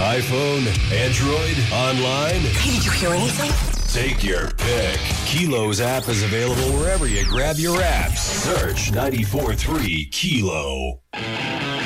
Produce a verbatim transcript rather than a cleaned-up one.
iPhone, Android, online. Hey, did you hear anything? Take your pick. Kilo's app is available wherever you grab your apps. Search ninety-four point three Kilo.